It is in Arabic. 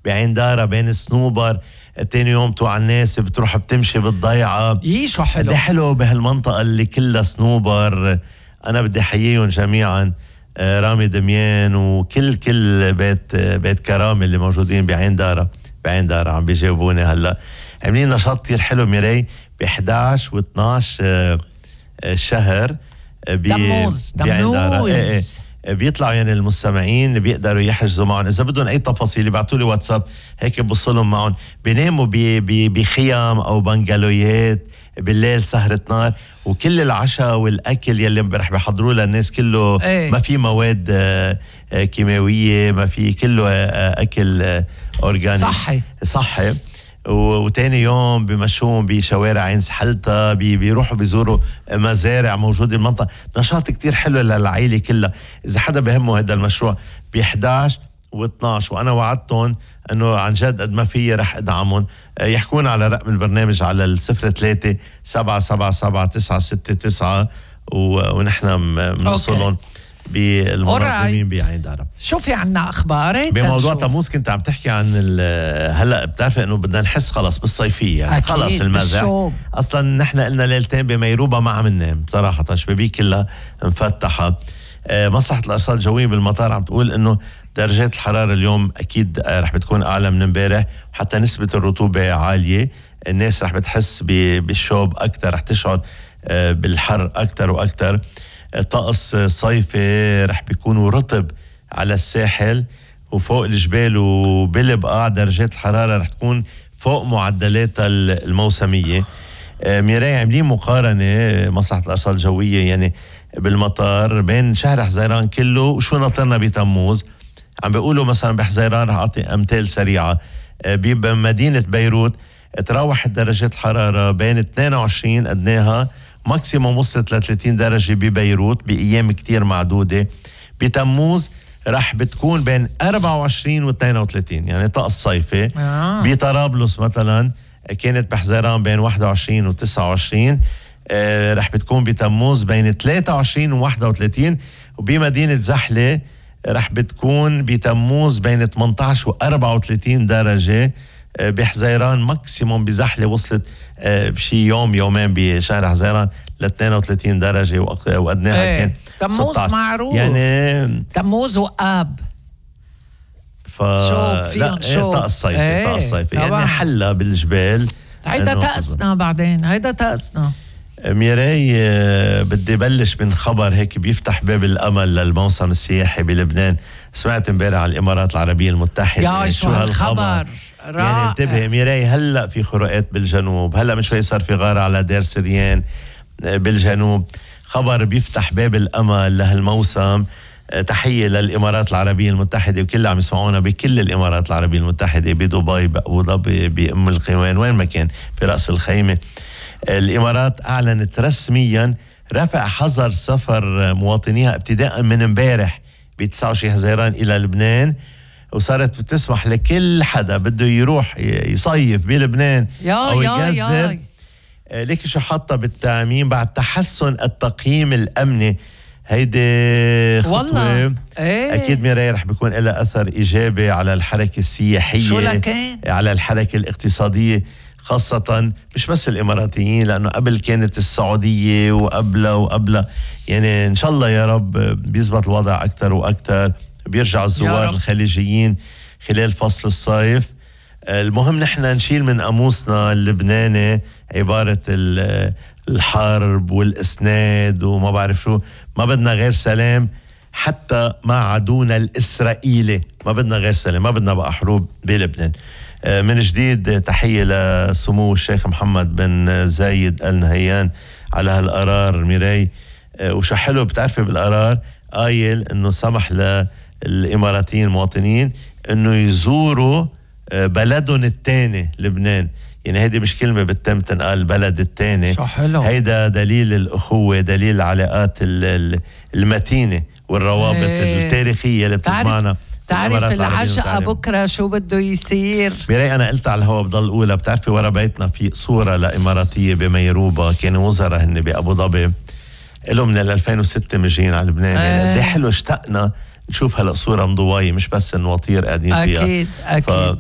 بعين دارة بين صنوبر. تاني يوم توع الناس بتروح بتمشي بالضيعة. شو حلو. ده حلو بهالمنطقة اللي كلها صنوبر. أنا بدي أحييهم جميعا، رامي دميان وكل بيت كرامة اللي موجودين بعين دارة عم بيجاوبوني هلا. عاملين نشاط كتير حلو ميراي ب 11 و12 شهر تموز. بيطلعوا يعني المستمعين بيقدروا يحجزوا معهم اذا بدهم اي تفاصيل، يبعثوا لي واتساب هيك بوصلهم معهم. بيناموا بخيام او بنجالويات بالليل، سهرة نار، وكل العشاء والاكل يلي رح بيحضروا للناس كله ما في مواد كيماويه، ما في، كله اكل اورجانيك صحي. وتاني يوم بمشوهم بشوارع عين سحلتا، بيروحوا بيزوروا مزارع موجودة بالمنطقة. نشاط كتير حلو للعائلة كلها. إذا حدا بهمه هذا المشروع ب 11 و12، وأنا وعدتهم أنه عن جد قد ما فيه رح أدعمهم. يحكون على رقم البرنامج على 03-777-969 ونحن بنوصلهم بالمنظمين بعين دارة. شو في عنا اخبار بموضوع تموز؟ كنت عم تحكي عن هلا بتعرف انه بدنا نحس خلص بالصيفيه يعني خلص المزح. اصلا نحن قلنا ليلتين بميروبا ما عم ننام صراحه، شبابيك كلها مفتحه. مصلحه الارصاد الجويه بالمطار عم تقول انه درجات الحراره اليوم اكيد رح بتكون اعلى من امبارح، حتى نسبه الرطوبه عاليه. الناس رح بتحس بالشوب اكثر، رح تشعر بالحر اكثر واكثر. طقس صيفي رح بيكونوا رطب على الساحل وفوق الجبال وبالبقاع. درجات الحرارة رح تكون فوق معدلاتها الموسمية. ميراي عاملين مقارنة مصلحة الأرصاد الجوية يعني بالمطار بين شهر حزيران كله وشو ناطرنا بتموز. عم بيقولوا مثلا بحزيران رح أعطي أمثال سريعة. بمدينة بيروت تراوح درجات الحرارة بين 22 أدناها ماكسيموم وصلت ل 30 درجة ببيروت بأيام كتير معدودة. بتموز رح بتكون بين 24 و 32 يعني طقس صيفي. بطرابلس مثلا كانت بحزيران بين 21 و 29، رح بتكون بتموز بين 23 و 31. وبمدينة زحلة رح بتكون بتموز بين 18 و 34 درجة. بحزيران ماكسيموم بزحلة وصلت بشي يومين بشهر حزيران ل 32 درجة وأدناها كان تموز 16. معروف يعني تموز وآب طقس صيفي يعني حلا بالجبال. هيدا تقسنا بعدين، هيدا تقسنا. ميراي بدي بلش من خبر هيك بيفتح باب الأمل للموسم السياحي بلبنان. سمعت امبارح على الإمارات العربية المتحدة. يا شو هالخبر يعني انتبه ميراي، هلأ في خروقات بالجنوب، هلأ من شوي صار في غارة على دير سريان بالجنوب. خبر بيفتح باب الأمل لهالموسم. تحية للإمارات العربية المتحدة وكل عم يسمعونا بكل الإمارات العربية المتحدة، بدبي، بأبو ظبي، بأم القوين، وين ما كان، في رأس الخيمة. الإمارات أعلنت رسميا رفع حظر سفر مواطنيها ابتداء من امبارح ب 29 حزيران إلى لبنان، وصارت بتسمح لكل حدا بده يروح يصيف بلبنان أو يجذب. ليك شو حاطة بالتأمين بعد تحسن التقييم الأمني. هيدي خطوة أكيد ميراي رح بيكون لها أثر إيجابي على الحركة السياحية، شو لكن؟ على الحركة الاقتصادية، خاصة مش بس الإماراتيين، لأنه قبل كانت السعودية وقبلها يعني إن شاء الله يا رب بيزبط الوضع أكتر وأكتر، بيرجع الزوار الخليجيين خلال فصل الصيف. المهم نحن نشيل من قاموسنا اللبناني عبارة الحرب والإسناد وما بعرف شو. ما بدنا غير سلام حتى مع عدونا الإسرائيلي، ما بدنا غير سلام، ما بدنا بقى حروب بلبنان. من جديد تحية لسمو الشيخ محمد بن زايد آل نهيان على هالقرار ميراي. وشو حلو بتعرفي بالقرار قايل انه سمح للإماراتيين المواطنين انه يزوروا بلدهم الثاني لبنان. يعني هيدي مش كلمة بتتم تنقال البلد الثاني، هيدا دليل الأخوة، دليل العلاقات المتينة والروابط التاريخية اللي بتجمعنا. تعرف العشقة بكرة شو بده يصير؟ ميراي أنا قلت على الهوا بضل أولى. بتعرفي ورا بيتنا في صورة لإماراتية بميروبا، كانوا وزراء هن بأبو ظبي، إلهم من 2006 مجين على لبنان. يعني قد ايه حلو اشتقنا نشوف هالصورة مضواية، مش بس النواطير قاعدين فيها. أكيد